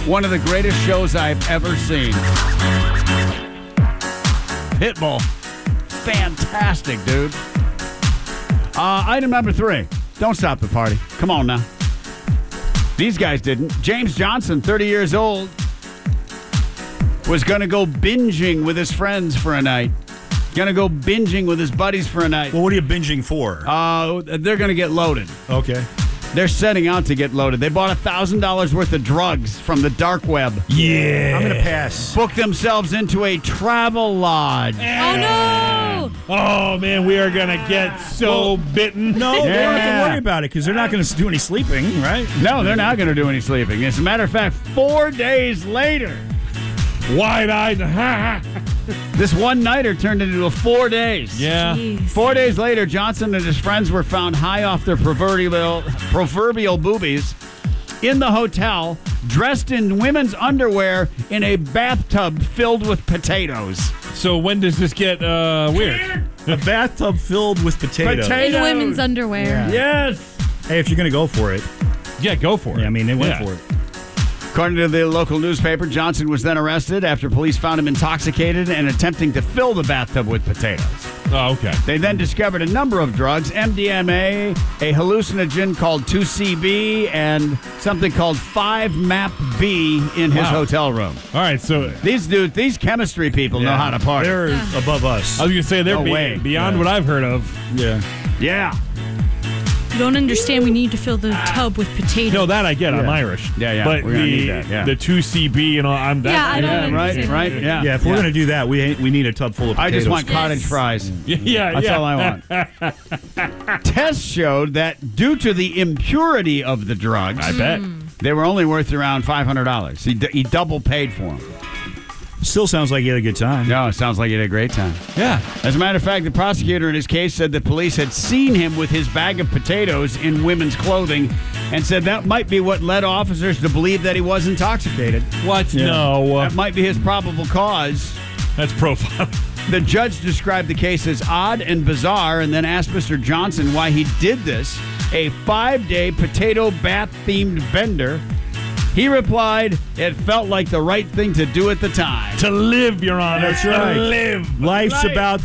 one of the greatest shows I've ever seen. Pitbull. Fantastic, dude. Item number 3. Don't stop the party. Come on now. These guys didn't. James Johnson, 30 years old, was going to go binging with his friends for a night. Going to go binging with his buddies for a night. Well, what are you binging for? They're going to get loaded. Okay. They're setting out to get loaded. They bought $1,000 worth of drugs from the dark web. Yeah. I'm going to pass. Booked themselves into a travel lodge. Oh, no! Oh, man, we are going to get so bitten. No, they don't have to worry about it because they're not going to do any sleeping, right? No, they're not going to do any sleeping. As a matter of fact, 4 days later, wide-eyed. this one-nighter turned into 4 days. Yeah. Jeez. 4 days later, Johnson and his friends were found high off their proverbial boobies in the hotel, dressed in women's underwear in a bathtub filled with potatoes. So when does this get weird? A bathtub filled with potatoes. In women's underwear. Yes. Hey, if you're going to go for it. Yeah, go for it. Yeah, I mean, they went for it. According to the local newspaper, Johnson was then arrested after police found him intoxicated and attempting to fill the bathtub with potatoes. Oh, okay. They then discovered a number of drugs, MDMA, a hallucinogen called 2CB, and something called 5-MAP-B in his hotel room. All right, so These chemistry people know how to party. They're above us. I was going to say they're No way. beyond what I've heard of. Yeah. Yeah. You don't understand we need to fill the tub with potatoes. No, that I get. I'm Irish. Yeah, But we're gonna need that, yeah. the 2CB and all, I'm that. Yeah, I don't Right, understand. right, yeah. Yeah, if we're going to do that, we need a tub full of I potatoes. just want Yes. cottage fries. Yeah, That's yeah. all I want. Tests showed that due to the impurity of the drugs, I bet. they were only worth around $500. He double paid for them. Still sounds like you had a good time. No, it sounds like he had a great time. Yeah. As a matter of fact, the prosecutor in his case said the police had seen him with his bag of potatoes in women's clothing and said that might be what led officers to believe that he was intoxicated. What? Yeah. No. That might be his probable cause. That's profiling. The judge described the case as odd and bizarre and then asked Mr. Johnson why he did this, a 5-day potato bath-themed bender. He replied, it felt like the right thing to do at the time. To live, Your Honor. That's right. To live. Life's about